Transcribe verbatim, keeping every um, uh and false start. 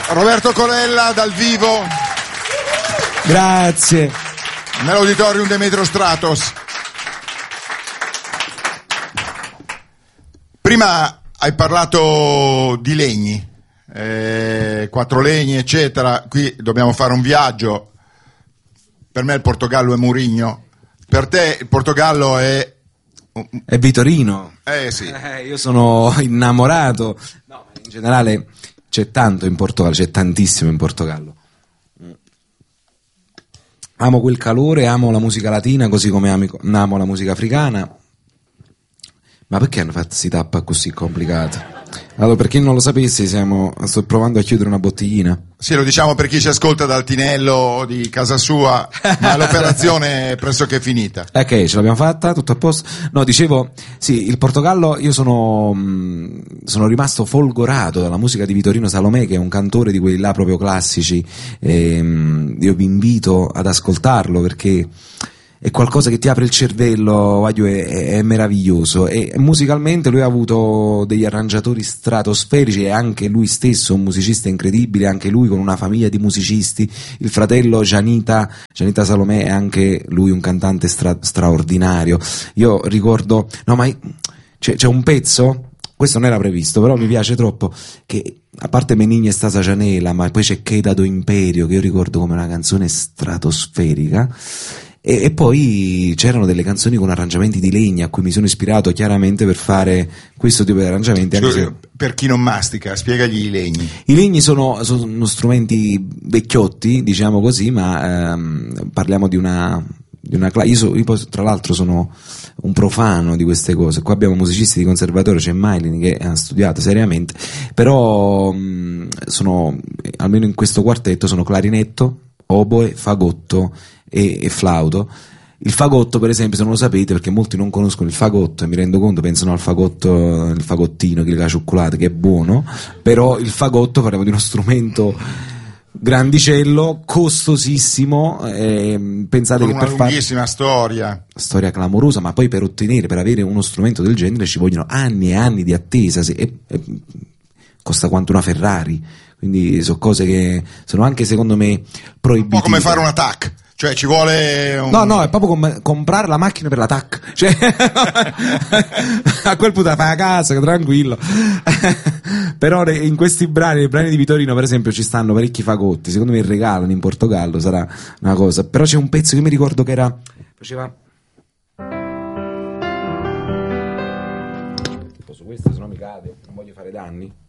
Roberto Colella dal vivo. Grazie. Nell'auditorium Demetrio Stratos. Prima hai parlato di legni, eh, quattro legni, eccetera. Qui dobbiamo fare un viaggio. Per me il Portogallo è Mourinho. Per te il Portogallo è... È Vitorino. Eh sì. Eh, io sono innamorato. No, ma in generale c'è tanto in Portogallo, c'è tantissimo in Portogallo. Amo quel calore, amo la musica latina, così come amo, amo la musica africana. Ma perché hanno fatto questi tappa così complicati? Allora, per chi non lo sapesse, siamo, sto provando a chiudere una bottiglina. Sì, lo diciamo per chi ci ascolta dal tinello di casa sua, ma l'operazione è pressoché finita. Ok, ce l'abbiamo fatta, tutto a posto. No, dicevo, sì, il Portogallo, io sono, mh, sono rimasto folgorato dalla musica di Vitorino Salomè, che è un cantore di quelli là proprio classici. E, mh, io vi invito ad ascoltarlo perché è qualcosa che ti apre il cervello, è, è meraviglioso, e musicalmente lui ha avuto degli arrangiatori stratosferici, e anche lui stesso un musicista incredibile, anche lui con una famiglia di musicisti. Il fratello Gianita, Gianita Salomè è anche lui un cantante stra, straordinario. Io ricordo, no ma c'è, c'è un pezzo, questo non era previsto, però mi piace troppo, che a parte Menigna e Stasa Cianela, ma poi c'è Cheda do Imperio, che io ricordo come una canzone stratosferica. E, e poi c'erano delle canzoni con arrangiamenti di legna a cui mi sono ispirato chiaramente per fare questo tipo di arrangiamenti. Anche se... Per chi non mastica, spiegagli i legni. I legni sono, sono strumenti vecchiotti, diciamo così, ma ehm, parliamo di una, di una io, so, io poi, tra l'altro sono un profano di queste cose. Qua abbiamo musicisti di conservatorio, c'è Mailin che ha studiato seriamente, però mh, sono, almeno in questo quartetto, sono clarinetto, oboe, fagotto e, e flauto. Il fagotto, per esempio, se non lo sapete, perché molti non conoscono il fagotto e mi rendo conto, pensano al fagotto, il fagottino, che la cioccolata, che è buono, però il fagotto, parliamo di uno strumento grandicello, costosissimo, eh, pensate con che una per lunghissima far... storia storia clamorosa, ma poi per ottenere, per avere uno strumento del genere ci vogliono anni e anni di attesa, e, e costa quanto una Ferrari. Quindi sono cose che sono anche secondo me proibitive. Un po' come fare un attack, cioè ci vuole un... No, no, è proprio com- comprare la macchina per l'attack, cioè a quel punto la fai a casa, tranquillo. Però in questi brani, nei brani di Vitorino per esempio, ci stanno parecchi fagotti, secondo me il regalano in Portogallo, sarà una cosa. Però c'è un pezzo che mi ricordo che era, faceva su questo, se no mi cade, non voglio fare danni.